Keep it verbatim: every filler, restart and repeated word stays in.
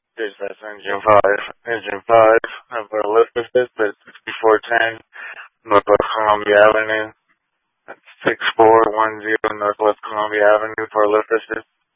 Dispatch Engine five. Engine five. Have a lift assist at sixty-four ten Northwest Columbia Avenue. That's six four one zero Northwest Columbia Avenue for a lift assist.